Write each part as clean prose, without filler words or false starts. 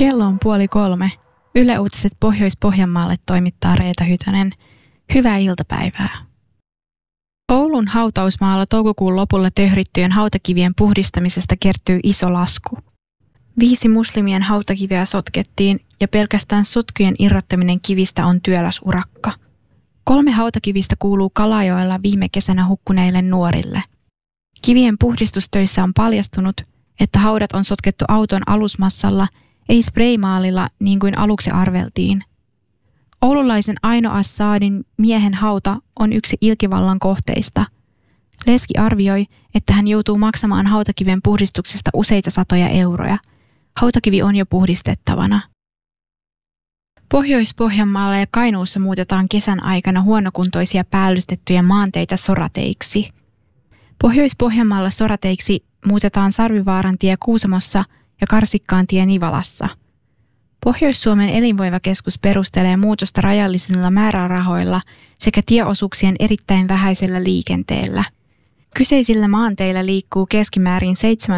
Kello on 2:30. Yle Uutiset Pohjois-Pohjanmaalle toimittaa Reeta Hytönen. Hyvää iltapäivää. Oulun hautausmaalla toukokuun lopulla töhrittyjen hautakivien puhdistamisesta kertyy iso lasku. 5 muslimien hautakiveä sotkettiin ja pelkästään sotkujen irrottaminen kivistä on työläs urakka. 3 hautakivistä kuuluu Kalajoella viime kesänä hukkuneille nuorille. Kivien puhdistustöissä on paljastunut, että haudat on sotkettu auton alusmassalla, ei spraymaalilla niin kuin aluksi arveltiin. Oululaisen Aino Assadin miehen hauta on yksi ilkivallan kohteista. Leski arvioi, että hän joutuu maksamaan hautakiven puhdistuksesta useita satoja euroja. Hautakivi on jo puhdistettavana. Pohjois-Pohjanmaalla ja Kainuussa muutetaan kesän aikana huonokuntoisia päällystettyjä maanteitä sorateiksi. Pohjois-Pohjanmaalla sorateiksi muutetaan Sarvivaaran tie Kuusamossa ja Karsikkaan tie Nivalassa. Pohjois-Suomen elinvoimakeskus perustelee muutosta rajallisilla määrärahoilla sekä tieosuuksien erittäin vähäisellä liikenteellä. Kyseisillä maanteillä liikkuu keskimäärin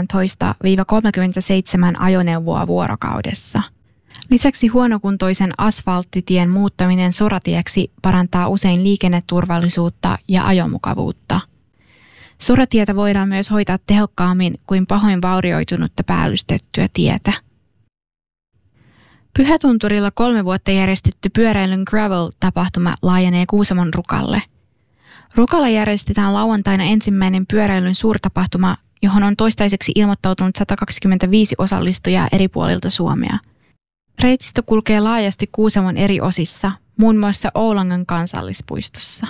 17-37 ajoneuvoa vuorokaudessa. Lisäksi huonokuntoisen asfalttitien muuttaminen soratieksi parantaa usein liikenneturvallisuutta ja ajomukavuutta. Soratietä voidaan myös hoitaa tehokkaammin kuin pahoin vaurioitunutta päällystettyä tietä. Pyhätunturilla 3 vuotta järjestetty pyöräilyn gravel-tapahtuma laajenee Kuusamon Rukalle. Rukalla järjestetään lauantaina ensimmäinen pyöräilyn suurtapahtuma, johon on toistaiseksi ilmoittautunut 125 osallistujaa eri puolilta Suomea. Reitistö kulkee laajasti Kuusamon eri osissa, muun muassa Oulangan kansallispuistossa.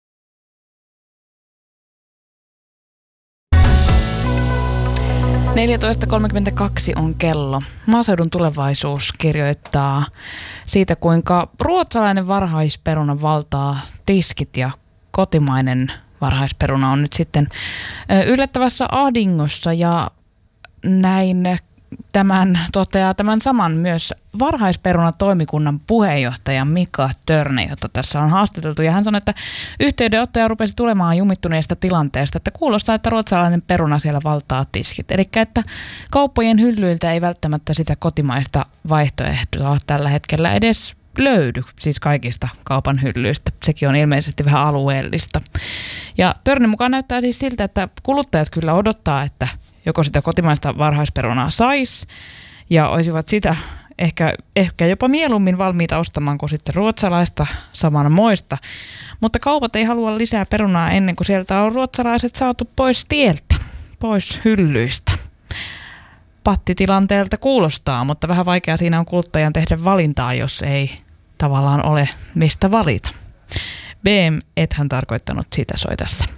– 14.32 on kello. Maaseudun Tulevaisuus kirjoittaa siitä, kuinka ruotsalainen varhaisperuna valtaa tiskit ja kotimainen varhaisperuna on nyt sitten yllättävässä ahdingossa, ja näin toteaa tämän saman myös varhaisperunatoimikunnan puheenjohtaja Mika Törne, jota tässä on haastateltu. Ja hän sanoi, että yhteydenottaja rupesi tulemaan jumittuneesta tilanteesta, että kuulostaa, että ruotsalainen peruna siellä valtaa tiskit. Eli että kauppojen hyllyiltä ei välttämättä sitä kotimaista vaihtoehtoa tällä hetkellä edes löydy, siis kaikista kaupan hyllyistä. Sekin on ilmeisesti vähän alueellista. Ja Törnen mukaan näyttää siis siltä, että kuluttajat kyllä odottaa, että joko sitä kotimaista varhaisperunaa saisi ja olisivat sitä ehkä jopa mieluummin valmiita ostamaan kuin sitten ruotsalaista samanmoista. Mutta kaupat ei halua lisää perunaa ennen kuin sieltä on ruotsalaiset saatu pois tieltä, pois hyllyistä. Pattitilanteelta kuulostaa, mutta vähän vaikea siinä on kuluttajan tehdä valintaa, jos ei tavallaan ole mistä valita. BM, ethän tarkoittanut sitä, soi tässä.